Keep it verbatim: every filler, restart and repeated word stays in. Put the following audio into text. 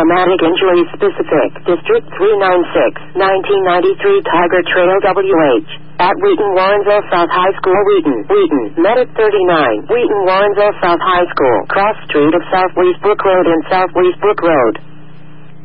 Traumatic Injury Specific, District three ninety-six, nineteen ninety-three Tiger Trail W H. At Wheaton Warrensville South High School, Wheaton, Wheaton, Medic thirty-nine, Wheaton Warrensville South High School, cross street of South Westbrook Road and South Westbrook Road.